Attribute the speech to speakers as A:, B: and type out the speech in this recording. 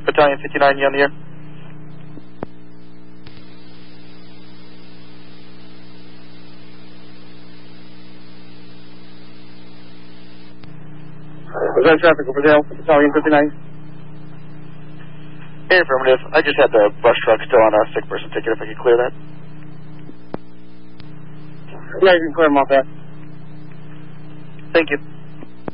A: Battalion 59, you on the air?
B: Was that traffic over there, Battalion 59?
A: Hey, affirmative. I just had the brush truck still on a sick person ticket, if I could clear that.
B: Yeah, you can clear them off that.
A: Thank you.